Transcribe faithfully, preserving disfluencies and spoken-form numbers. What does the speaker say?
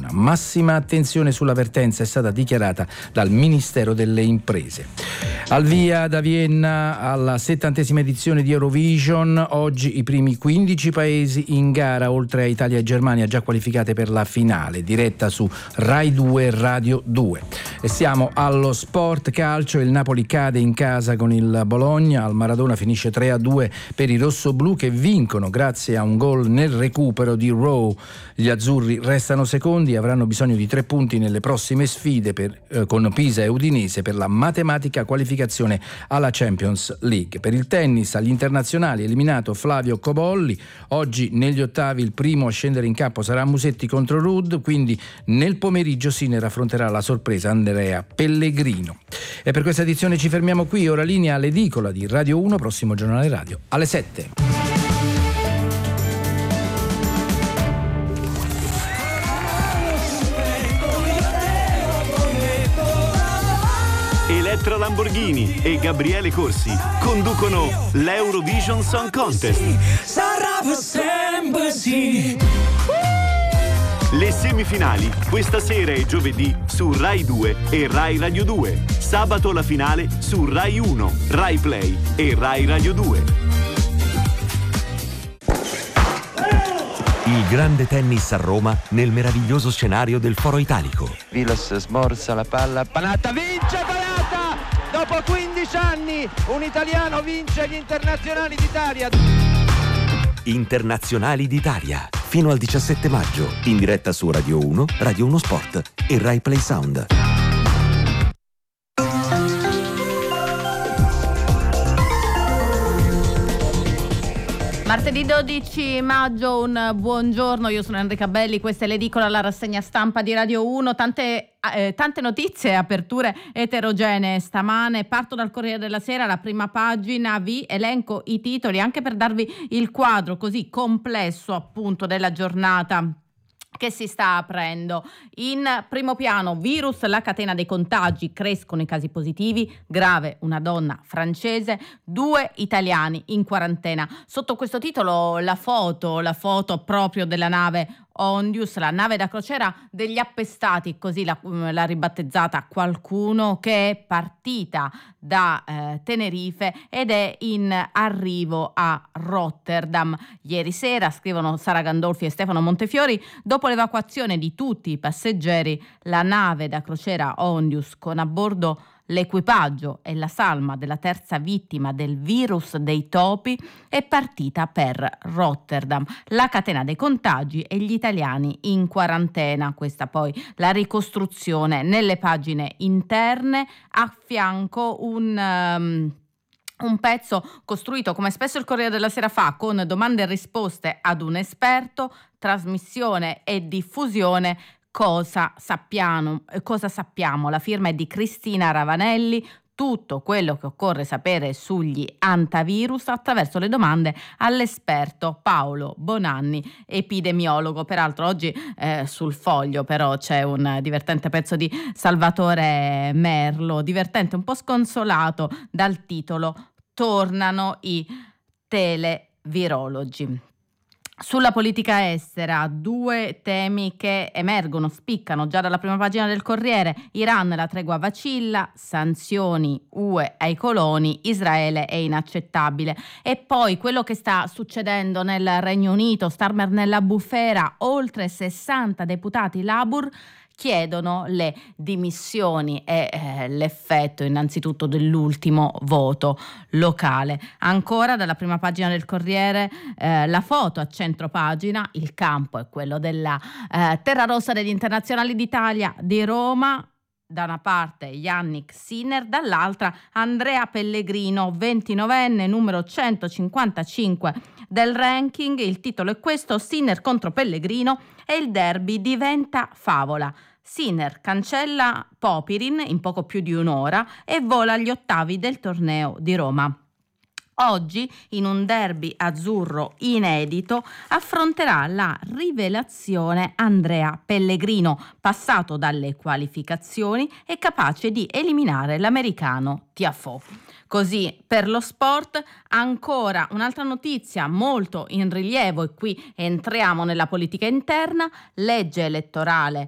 Massima attenzione sull'avvertenza è stata dichiarata dal Ministero delle Imprese. Al via da Vienna alla settantesima edizione di Eurovision, oggi i primi quindici paesi in gara, oltre a Italia e Germania già qualificate per la finale, diretta su Rai due e Radio due. E siamo allo sport calcio, il Napoli cade in casa con il Bologna, al Maradona finisce tre a due per i rossoblù che vincono grazie a un gol nel recupero di Rowe. Gli azzurri restano secondi e avranno bisogno di tre punti nelle prossime sfide per, eh, con Pisa e Udinese per la matematica qualificazione alla Champions League. Per il tennis agli internazionali eliminato Flavio Cobolli, oggi negli ottavi il primo a scendere in campo sarà Musetti contro Ruud, quindi nel pomeriggio Sinner affronterà la sorpresa Andrea Pellegrino. E per questa edizione ci fermiamo qui, ora linea all'edicola di Radio uno, prossimo giornale radio alle sette. Elettra Lamborghini e Gabriele Corsi conducono l'Eurovision Song Contest. Sarà per sempre sì. Le semifinali questa sera e giovedì su Rai due e Rai Radio due. Sabato la finale su Rai uno, Rai Play e Rai Radio due. Il grande tennis a Roma nel meraviglioso scenario del Foro Italico. Vilas smorza la palla, Panatta vince, Panatta! Dopo quindici anni un italiano vince gli internazionali d'Italia. Internazionali d'Italia, fino al diciassette maggio, in diretta su Radio uno, Radio uno Sport e Rai Play Sound. Martedì dodici maggio, un buongiorno, io sono Enrica Belli, questa è l'edicola, la rassegna stampa di Radio uno, tante, eh, tante notizie e aperture eterogenee stamane. Parto dal Corriere della Sera, la prima pagina, vi elenco i titoli anche per darvi il quadro così complesso appunto della giornata che si sta aprendo. In primo piano, virus, la catena dei contagi, crescono i casi positivi, grave una donna francese, due italiani in quarantena. Sotto questo titolo la foto, la foto proprio della nave Ondius, la nave da crociera degli appestati, così l'ha, l'ha ribattezzata qualcuno, che è partita da eh, Tenerife ed è in arrivo a Rotterdam. Ieri sera, scrivono Sara Gandolfi e Stefano Montefiori, dopo l'evacuazione di tutti i passeggeri, la nave da crociera Ondius con a bordo l'equipaggio e la salma della terza vittima del virus dei topi è partita per Rotterdam. La catena dei contagi e gli italiani in quarantena. Questa poi la ricostruzione nelle pagine interne, a fianco un... Um, Un pezzo costruito, come spesso il Corriere della Sera fa, con domande e risposte ad un esperto, trasmissione e diffusione. Cosa sappiamo? Cosa sappiamo? La firma è di Cristina Ravanelli. Tutto quello che occorre sapere sugli antivirus attraverso le domande all'esperto Paolo Bonanni, epidemiologo. Peraltro oggi eh, sul Foglio però c'è un divertente pezzo di Salvatore Merlo, divertente, un po' sconsolato dal titolo "Tornano i televirologi". Sulla politica estera, due temi che emergono, spiccano già dalla prima pagina del Corriere: Iran, la tregua vacilla, sanzioni U E ai coloni, Israele è inaccettabile. E poi quello che sta succedendo nel Regno Unito, Starmer nella bufera, oltre sessanta deputati Labour chiedono le dimissioni e eh, l'effetto innanzitutto dell'ultimo voto locale. Ancora dalla prima pagina del Corriere eh, la foto a centro pagina, il campo è quello della eh, Terra Rossa degli Internazionali d'Italia di Roma. Da una parte Yannick Sinner, dall'altra Andrea Pellegrino, ventinovenne, numero centocinquantacinque del ranking. Il titolo è questo: Sinner contro Pellegrino e il derby diventa favola. Sinner cancella Popirin in poco più di un'ora e vola agli ottavi del torneo di Roma. Oggi, in un derby azzurro inedito, affronterà la rivelazione Andrea Pellegrino, passato dalle qualificazioni e capace di eliminare l'americano Tiafoe. Così per lo sport, ancora un'altra notizia molto in rilievo, e qui entriamo nella politica interna: legge elettorale